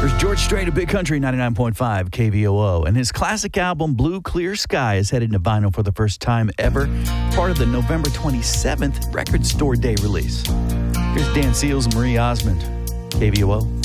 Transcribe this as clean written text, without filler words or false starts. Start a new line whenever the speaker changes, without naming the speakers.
There's George Strait of Big Country, 99.5 KVOO. And his classic album, Blue Clear Sky, is headed to vinyl for the first time ever, part of the November 27th Record Store Day release. Here's Dan Seals and Marie Osmond, KVOO.